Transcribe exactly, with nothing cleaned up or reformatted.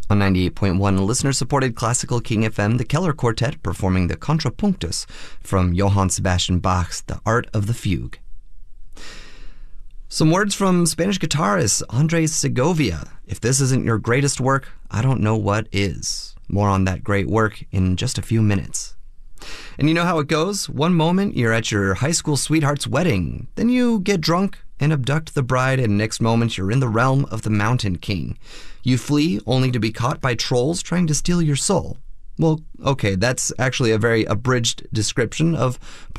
On ninety-eight point one, listener-supported Classical King F M, the Keller Quartet performing the Contrapunctus from Johann Sebastian Bach's The Art of the Fugue. Some words from Spanish guitarist Andres Segovia. If this isn't your greatest work, I don't know what is. More on that great work in just a few minutes. And you know how it goes? One moment you're at your high school sweetheart's wedding, then you get drunk and abduct the bride, and next moment you're in the realm of the Mountain King. You flee only to be caught by trolls trying to steal your soul. Well, okay, that's actually a very abridged description of